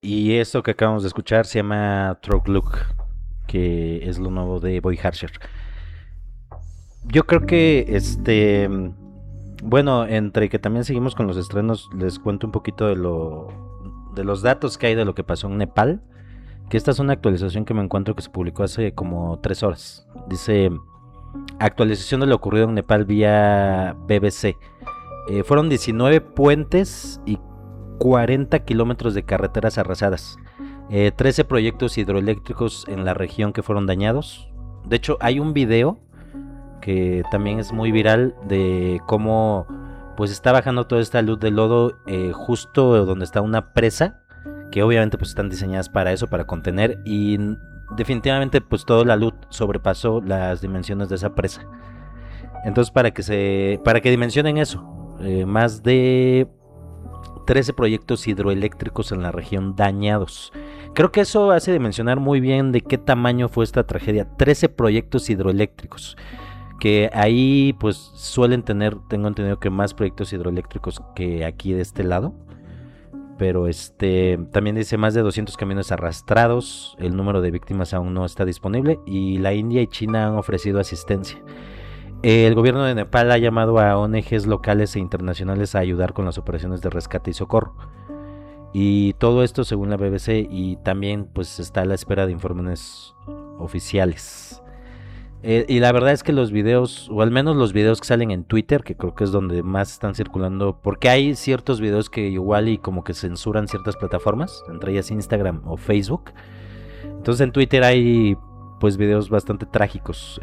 Y esto que acabamos de escuchar se llama Throat Look, que es lo nuevo de Boy Harsher. Yo creo que bueno, entre que también seguimos con los estrenos, les cuento un poquito de los datos que hay de lo que pasó en Nepal, que esta es una actualización que me encuentro que se publicó hace como 3 horas. Dice, actualización de lo ocurrido en Nepal vía BBC. Fueron 19 puentes y 40 kilómetros de carreteras arrasadas. 13 proyectos hidroeléctricos en la región que fueron dañados. De hecho, hay un video que también es muy viral de cómo pues está bajando toda esta luz de lodo justo donde está una presa, que obviamente pues están diseñadas para eso, para contener, y definitivamente pues toda la luz sobrepasó las dimensiones de esa presa. Entonces para que dimensionen eso, más de 13 proyectos hidroeléctricos en la región dañados. Creo que eso hace dimensionar muy bien de qué tamaño fue esta tragedia. 13 proyectos hidroeléctricos, que ahí pues suelen tener, tengo entendido que más proyectos hidroeléctricos que aquí de este lado. Pero también dice más de 200 camiones arrastrados, el número de víctimas aún no está disponible y la India y China han ofrecido asistencia. El gobierno de Nepal ha llamado a ONGs locales e internacionales a ayudar con las operaciones de rescate y socorro. Y todo esto según la BBC, y también pues está a la espera de informes oficiales. Y la verdad es que los videos, o al menos los videos que salen en Twitter, que creo que es donde más están circulando, porque hay ciertos videos que igual y como que censuran ciertas plataformas, entre ellas Instagram o Facebook. Entonces en Twitter hay pues videos bastante trágicos.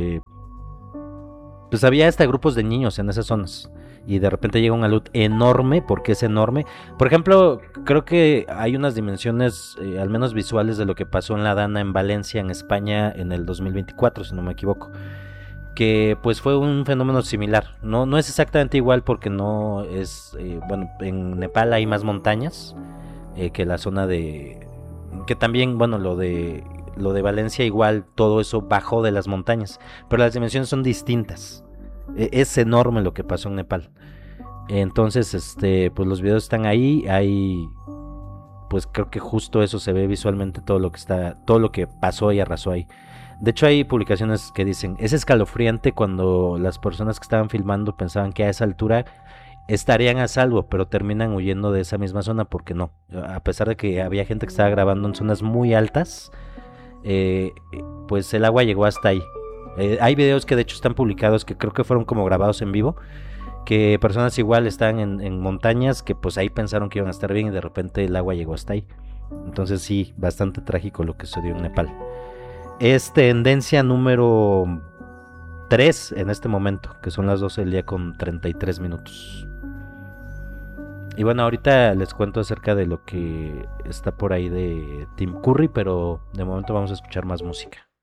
Pues había hasta grupos de niños en esas zonas y de repente llega una luz enorme, porque es enorme. Por ejemplo, creo que hay unas dimensiones, al menos visuales, de lo que pasó en la Dana en Valencia, en España, en el 2024, si no me equivoco, que pues fue un fenómeno similar. No es exactamente igual porque no es, bueno, en Nepal hay más montañas que la zona de, que también, bueno, lo de Valencia igual, todo eso bajó de las montañas, pero las dimensiones son distintas. Es enorme lo que pasó en Nepal. Entonces, pues los videos están ahí, hay, pues creo que justo eso se ve visualmente, todo lo que pasó y arrasó ahí. De hecho, hay publicaciones que dicen, es escalofriante cuando las personas que estaban filmando pensaban que a esa altura estarían a salvo, pero terminan huyendo de esa misma zona porque no. A pesar de que había gente que estaba grabando en zonas muy altas, eh, pues el agua llegó hasta ahí. Hay videos que de hecho están publicados que creo que fueron como grabados en vivo, que personas igual están en montañas que pues ahí pensaron que iban a estar bien y de repente el agua llegó hasta ahí. Entonces sí, bastante trágico lo que sucedió en Nepal. Es tendencia número 3 en este momento, que son las 12 del día con 33 minutos. Y bueno, ahorita les cuento acerca de lo que está por ahí de Tim Curry, pero de momento vamos a escuchar más música.